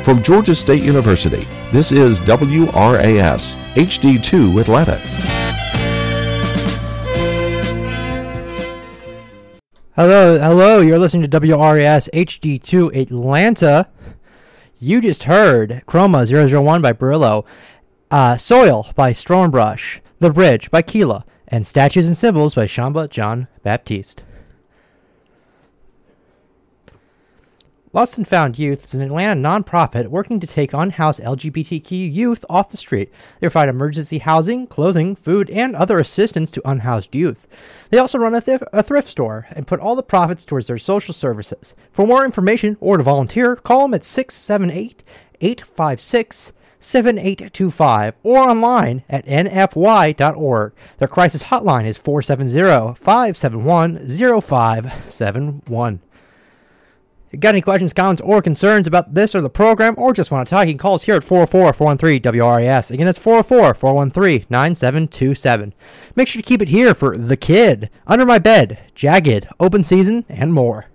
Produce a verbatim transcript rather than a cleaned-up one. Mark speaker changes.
Speaker 1: From Georgia State University, this is W R A S H D two Atlanta.
Speaker 2: Hello, hello, you're listening to W R A S H D two Atlanta. You just heard Chroma zero zero one by Brillo, uh, Soil by Stormbrush, The Bridge by Keela, and Statues and Symbols by Shamba John Baptiste. Lost and Found Youth is an Atlanta nonprofit working to take unhoused L G B T Q youth off the street. They provide emergency housing, clothing, food, and other assistance to unhoused youth. They also run a, th- a thrift store and put all the profits towards their social services. For more information or to volunteer, call them at six seven eight, eight five six, seven eight two five or online at n f y dot org. Their crisis hotline is four seven zero, five seven one, zero five seven one. If you got any questions, comments, or concerns about this or the program, or just want to talk, you can call us here at four oh four, four one three, W R A S. Again, that's four oh four, four one three, nine seven two seven. Make sure to keep it here for The Kid, Under My Bed, Jagged, Open Season, and more.